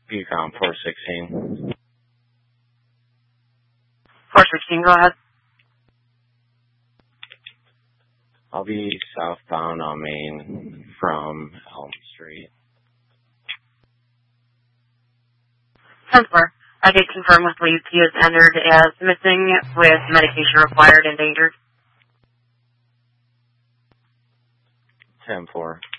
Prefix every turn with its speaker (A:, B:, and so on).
A: Yukon 416.
B: 416, go ahead.
A: I'll be southbound on Main from Elm Street.
B: 10-4. I did confirm with Leeds he is entered as missing with medication required and endangered.
A: 10-4.